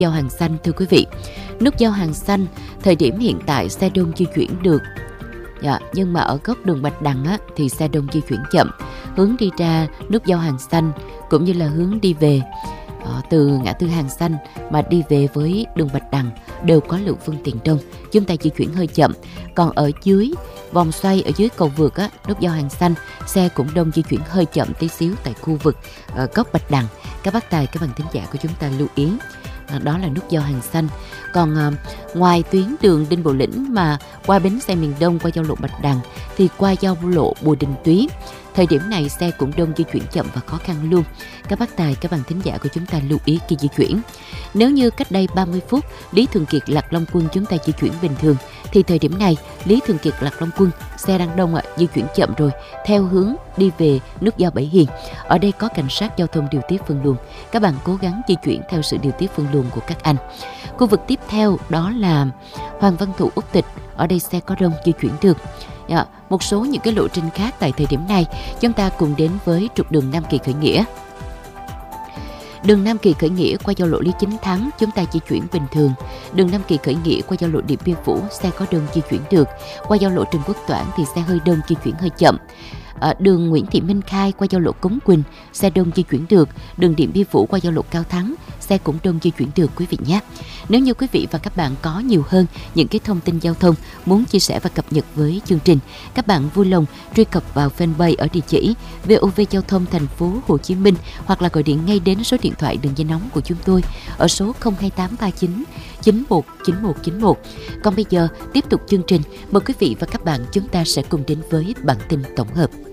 giao hàng xanh thưa quý vị. Nút giao hàng xanh, thời điểm hiện tại xe đông di chuyển được. Nhưng mà ở góc đường Bạch Đằng thì xe đông di chuyển chậm. Hướng đi ra nút giao hàng xanh cũng như là hướng đi về từ ngã tư Hàng Xanh mà đi về với đường Bạch Đằng đều có lượng phương tiện đông. Chúng ta di chuyển hơi chậm. Còn ở dưới vòng xoay, ở dưới cầu vượt nút giao Hàng Xanh, xe cũng đông, di chuyển hơi chậm tí xíu tại khu vực góc Bạch Đằng. Các bác tài, các bạn thính giả của chúng ta lưu ý. Đó là nút giao Hàng Xanh. Còn ngoài tuyến đường Đinh Bộ Lĩnh mà qua bến xe miền Đông, qua giao lộ Bạch Đằng thì qua giao lộ Bùi Đình Tuyến, thời điểm này xe cũng đông, di chuyển chậm và khó khăn luôn. Các bác tài, các bạn thính giả của chúng ta lưu ý khi di chuyển. Nếu như cách đây 30 phút Lý Thường Kiệt Lạc Long Quân chúng ta di chuyển bình thường, thì thời điểm này Lý Thường Kiệt Lạc Long Quân xe đang đông di chuyển chậm rồi, theo hướng đi về nút giao Bảy Hiền. Ở đây có cảnh sát giao thông điều tiết phân luồng. Các bạn cố gắng di chuyển theo sự điều tiết phân luồng của các anh. Khu vực tiếp theo đó là Hoàng Văn Thụ, Úc Tịch. Ở đây xe có đông, di chuyển được. Một số những cái lộ trình khác tại thời điểm này, chúng ta cùng đến với trục đường Nam Kỳ Khởi Nghĩa. Đường Nam Kỳ Khởi Nghĩa qua giao lộ Lý Chính Thắng chúng ta di chuyển bình thường. Đường Nam Kỳ Khởi Nghĩa qua giao lộ Điện Biên Phủ xe có đông, di chuyển được. Qua giao lộ Trần Quốc Toản thì xe hơi đông, di chuyển hơi chậm. Đường Nguyễn Thị Minh Khai qua giao lộ Cống Quỳnh xe đông, di chuyển được. Đường Điện Biên Phủ qua giao lộ Cao Thắng xe cũng đông, di chuyển được quý vị nhé. Nếu như quý vị và các bạn có nhiều hơn những cái thông tin giao thông muốn chia sẻ và cập nhật với chương trình, các bạn vui lòng truy cập vào fanpage ở địa chỉ VOV Giao thông Thành phố Hồ Chí Minh, hoặc là gọi điện ngay đến số điện thoại đường dây nóng của chúng tôi ở số 02839 919191. Còn bây giờ tiếp tục chương trình, mời quý vị và các bạn chúng ta sẽ cùng đến với bản tin tổng hợp.